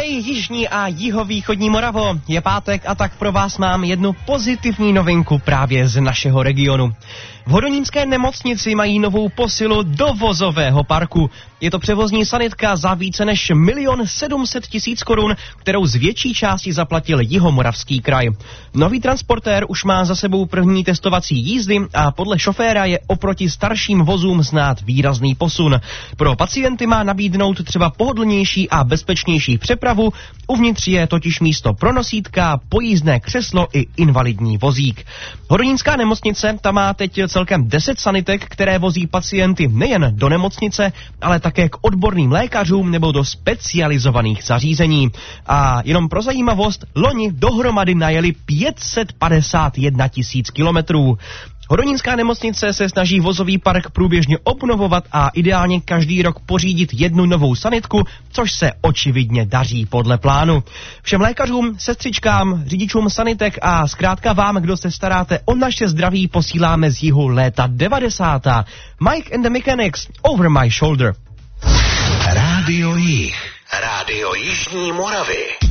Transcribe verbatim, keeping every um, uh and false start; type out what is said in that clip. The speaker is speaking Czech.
Hej, jižní a jihovýchodní Moravo, je pátek a tak pro vás mám jednu pozitivní novinku právě z našeho regionu. V Hodonímské nemocnici mají novou posilu do vozového parku. Je to převozní sanitka za více než milion sedm set tisíc korun, kterou z větší části zaplatil Jihomoravský kraj. Nový transportér už má za sebou první testovací jízdy a podle šoféra je oproti starším vozům znát výrazný posun. Pro pacienty má nabídnout třeba pohodlnější a bezpečnější přepravu, uvnitř je totiž místo pro nosítka, pojízdné křeslo i invalidní vozík. Hodonínská nemocnice ta má teď celkem deset sanitek, které vozí pacienty nejen do nemocnice, ale také k odborným lékařům nebo do specializovaných zařízení. A jenom pro zajímavost, loni dohromady najeli pět set padesát jedna tisíc kilometrů. Hodonínská nemocnice se snaží vozový park průběžně obnovovat a ideálně každý rok pořídit jednu novou sanitku, což se očividně daří podle plánu. Všem lékařům, sestřičkám, řidičům sanitek a zkrátka vám, kdo se staráte o naše zdraví, posíláme z jihu léta devadesátá. Mike and the Mechanics, Over My Shoulder. Rádio Jih. Rádio Jižní Moravy.